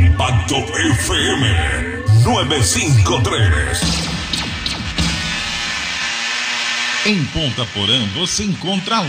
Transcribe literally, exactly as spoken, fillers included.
Impacto F M novecientos cincuenta y tres. Em Ponta Porã você encontra